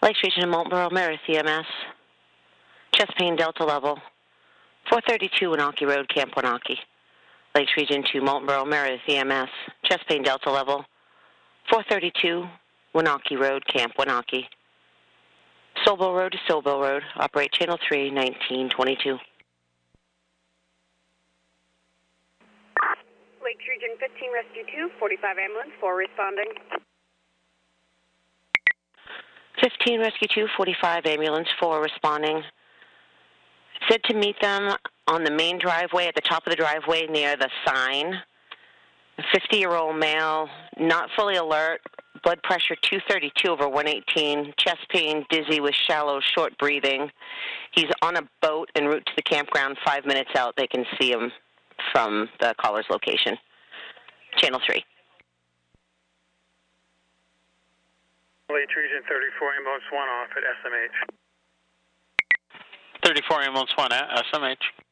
Lakes Region, Moultonboro, Meredith EMS. Chest pain, Delta level. 432 Wenatchee Road, Camp Wenatchee. Lakes Region 2, Moultonboro, Meredith EMS. Chest pain, Delta level. 432 Wenatchee Road, Camp Wenatchee. Sobel Road to Sobel Road. Operate Channel 3, 1922. Lakes Region 15, Rescue 2, 45 ambulance, 4 responding. 15 Rescue 2, 45 ambulance, 4 responding. Said to meet them on the main driveway, at the top of the driveway near the sign. A 50-year-old male, not fully alert, blood pressure 232 over 118, chest pain, dizzy with shallow, short breathing. He's on a boat en route to the campground. 5 minutes out, they can see him from the caller's location. Channel 3. Lakes Region 34, ambulance 1 off at SMH. 34 ambulance 1 at SMH.